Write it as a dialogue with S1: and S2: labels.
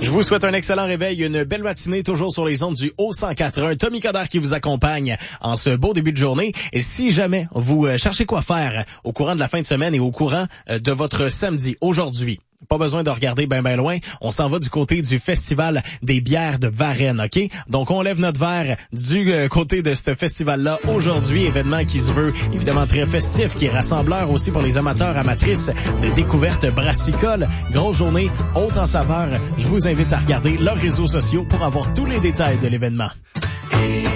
S1: Je vous souhaite un excellent réveil, une belle matinée, toujours sur les ondes du Haut-104.1. Tommy Coderre qui vous accompagne en ce beau début de journée. Et si jamais vous cherchez quoi faire au courant de la fin de semaine et au courant de votre samedi aujourd'hui, pas besoin de regarder ben loin. On s'en va du côté du Festival des bières de Varennes, OK? Donc, on lève notre verre du côté de ce festival-là aujourd'hui. Événement qui se veut évidemment très festif, qui est rassembleur aussi pour les amateurs, amatrices de découvertes brassicoles. Grosse journée, haute en saveur. Je vous invite à regarder leurs réseaux sociaux pour avoir tous les détails de l'événement.